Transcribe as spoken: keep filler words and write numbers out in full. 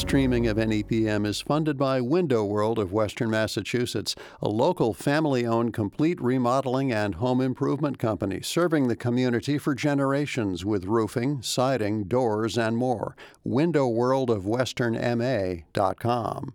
streaming of N E P M is funded by Window World of Western Massachusetts, a local family-owned complete remodeling and home improvement company serving the community for generations with roofing, siding, doors, and more. window world of western m a dot com.